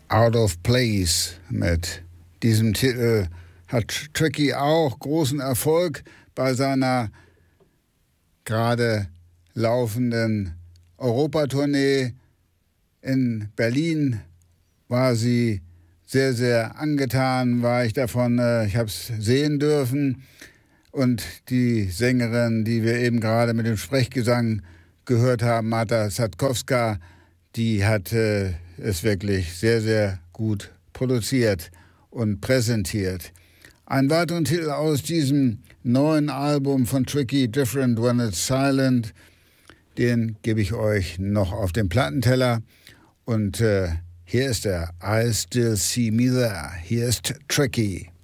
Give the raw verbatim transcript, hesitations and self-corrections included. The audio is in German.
Out of Place. Mit diesem Titel hat Tricky auch großen Erfolg bei seiner gerade laufenden Europatournee. In Berlin war sie sehr, sehr angetan, war ich davon. Ich habe es sehen dürfen. Und die Sängerin, die wir eben gerade mit dem Sprechgesang gehört haben, Marta Satkowska, die hat äh, es wirklich sehr, sehr gut produziert und präsentiert. Ein weiterer Titel aus diesem neuen Album von Tricky, Different When It's Silent, den gebe ich euch noch auf den Plattenteller. Und äh, hier ist er, I Still See Me There. Hier ist Tricky.